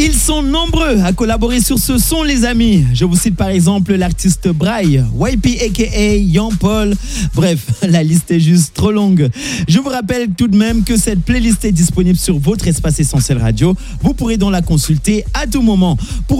Ils sont nombreux à collaborer sur ce son, les amis. Je vous cite par exemple l'artiste Braille, YP aka Young Paul. Bref, la liste est juste trop longue. Je vous rappelle tout de même que cette playlist est disponible sur votre espace essentiel radio. Vous pourrez donc la consulter à tout moment. Pour